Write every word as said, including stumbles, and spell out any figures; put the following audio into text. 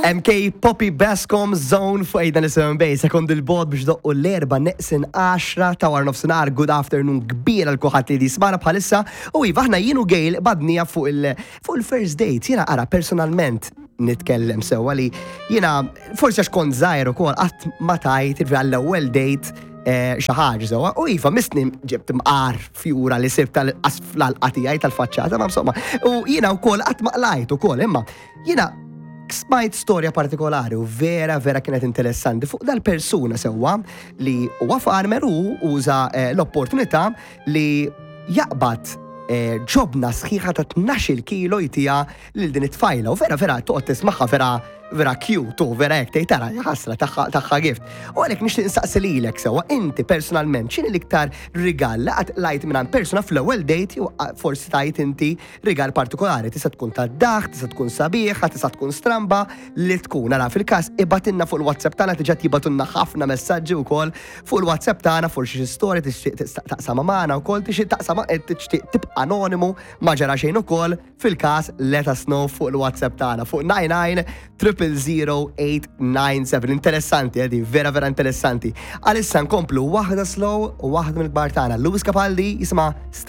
M K Poppy Bascom Zone fuq ejda nisimgħu bej sekond il-bod biex doqqu l-erba neqsin għaxra ta' war nofsinhar good afternoon kbir għal kulħadd li jismana bħalissa u iva aħna jienu Gail badnija fuq il fuq il-first date. Jiena ara personalment nitkellem sewwa li jiena forsi għax kont żgħir ukoll qatt ma tajt għall-ewwel date xi ħaġa sewwa u iva misni ġibt mqar fjura li sibt tal-asfla tiegħi tal-faċċata ma insomma u jiena wkoll qatt ma qlajt ukoll imma jiena smajt storja partikolari u vera vera kienet interessanti fuq dal-persuna sewwa li huwa farmer u uża l-opportunità li jaqbad ġobna sħiħa ta' tnax-il kilo jtija lil din it-tfajla u vera vera toqgħod tismagħha vera vera cute u vera hekk tgħid tara ħasra tagħha gift. U għalhekk nixtieq insaqsi lilek sewwa inti personalment x'inhi l-iktar rigal laqgħet lajt minn persuna fl-ewwel date jew forsi tajt inti rigal partikolari tista' tkun tad-daħ, tista' tkun sabiħa, tista' tkun stramba li tkun ara fil-każ ibatilna fuq il-WhatsApp tagħna tiġa jibatunna ħafna messaġġi wkoll fuq il-WhatsApp tagħna forsi xi storja tixtieq taqsam magħna wkoll tixtieq taqsam tixtieq tibqa' anonimu ma ġara xejn ukoll fil-każ let us know fuq il-WhatsApp tagħna fuq nine nine zero zero zero eight nine seven. Interessanti, għedi, vera vera interessanti. Għalissa nkomplu waħda slow u waħda mill-kbar tagħna. Lewis Capaldi jisma'